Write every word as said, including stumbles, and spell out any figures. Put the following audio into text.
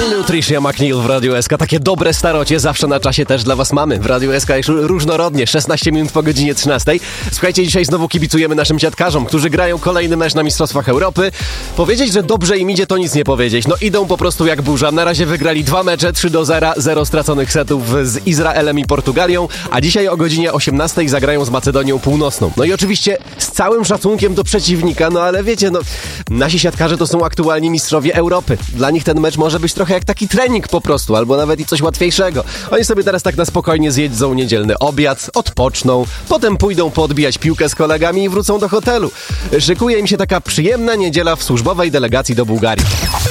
Tricia McNeil w Radiu S K. Takie dobre starocie zawsze na czasie też dla was mamy. W Radiu S K już różnorodnie, szesnaście minut po godzinie trzynastej. Słuchajcie, dzisiaj znowu kibicujemy naszym siatkarzom, którzy grają kolejny mecz na Mistrzostwach Europy. Powiedzieć, że dobrze im idzie, to nic nie powiedzieć. No idą po prostu jak burza. Na razie wygrali dwa mecze, trzy do zera, zero straconych setów z Izraelem i Portugalią, a dzisiaj o godzinie osiemnastej zagrają z Macedonią Północną. No i oczywiście z całym szacunkiem do przeciwnika, no ale wiecie, no nasi siatkarze to są aktualni mistrzowie Europy. Dla nich ten mecz może być trochę jak taki trening po prostu, albo nawet i coś łatwiejszego. Oni sobie teraz tak na spokojnie zjedzą niedzielny obiad, odpoczną, potem pójdą poodbijać piłkę z kolegami i wrócą do hotelu. Szykuje im się taka przyjemna niedziela w służbowej delegacji do Bułgarii.